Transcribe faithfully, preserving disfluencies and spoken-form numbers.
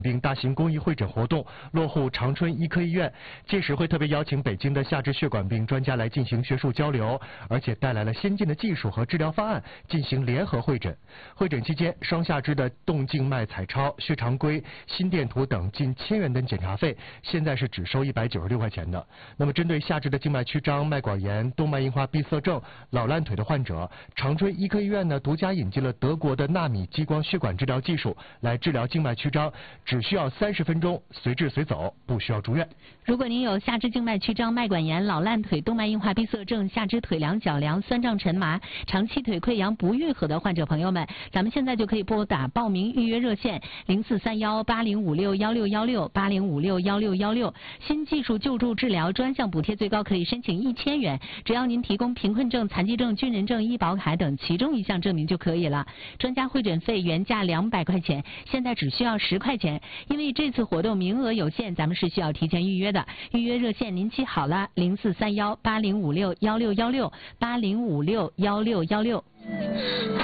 并大型公益会诊活动落户长春医科医院，届时会特别邀请北京的下肢血管病专家来进行学术交流，而且带来了先进的技术和治疗方案进行联合会诊。会诊期间，双下肢的动静脉彩超、血常规、心电图等近千元的检查费，现在是只收一百九十六块钱的。那么针对下肢的静脉曲张、脉管炎、动脉硬化闭塞症、老烂腿的患者，长春医科医院呢独家引进了德国的纳米激光血管治疗技术来治疗静脉曲张。只需要三十分钟，随治随走，不需要住院。 如果您有下肢静脉曲张、脉管炎、老烂腿、动脉硬化闭塞症、下肢腿凉、脚凉、酸胀沉麻、长期腿溃疡不愈合的患者朋友们，咱们现在就可以拨打报名预约热线零四三幺八零五六幺六幺六八零五六幺六幺六。新技术救助治疗专项补贴最高可以申请一千元，只要您提供贫困证、残疾证、军人证、医保卡等其中一项证明就可以了。专家会诊费原价两百块钱，现在只需要十块钱。因为这次活动名额有限，咱们是需要提前预约的。预约热线您记好了，零四三幺八零五六幺六幺六八零五六幺六幺六。